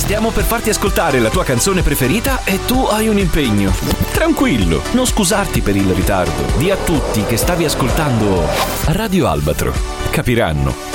Stiamo per farti ascoltare la tua canzone preferita e tu hai un impegno. Tranquillo, non scusarti per il ritardo. Di a tutti che stavi ascoltando Radio Albatro. Capiranno